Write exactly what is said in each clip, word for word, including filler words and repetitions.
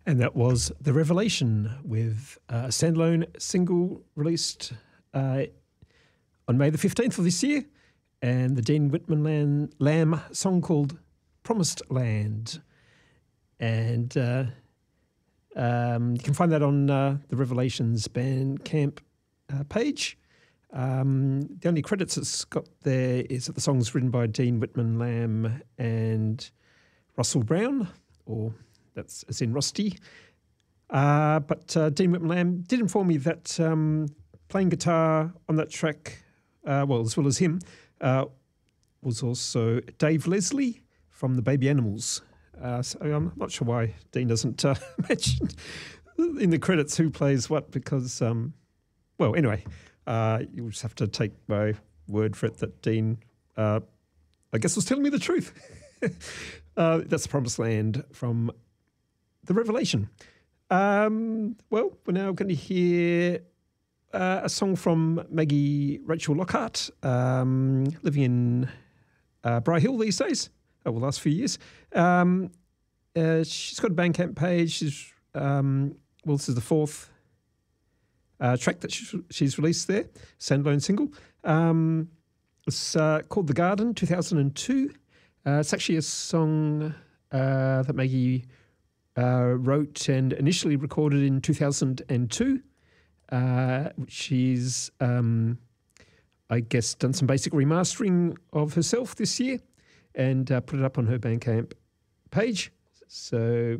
And that was The Revelation with uh, a standalone single released uh, on May the fifteenth of this year, and the Dean Whitman Lamb, Lamb song called Promised Land. And uh, um, you can find that on uh, the Revelations Bandcamp uh, page. Um, the only credits it's got there is that the song's written by Dean Whitman Lamb and Russell Brown, or that's as in Rusty. Uh, but uh, Dean Whitman Lamb did inform me that um, playing guitar on that track, uh, well, as well as him, uh, was also Dave Leslie from the Baby Animals. Uh, so I'm not sure why Dean doesn't uh, mention in the credits who plays what, because, um, well, anyway, uh, you'll just have to take my word for it that Dean, uh, I guess, was telling me the truth. uh, that's the Promised Land from The Revelation. Um, well, we're now going to hear uh, a song from Maggie Rachel Lockhart, um, living in uh, Bry Hill these days, over the last few years. Um, uh, she's got a Bandcamp page. She's, um, well, this is the fourth uh, track that she's, she's released there, standalone single. Um, it's uh, called The Garden, two thousand two. Uh, it's actually a song uh, that Maggie uh, wrote and initially recorded in two thousand two. Uh, she's, um, I guess, done some basic remastering of herself this year and uh, put it up on her Bandcamp page. So,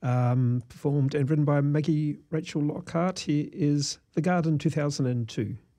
um, performed and written by Maggie Rachel Lockhart. Here is The Garden two thousand two.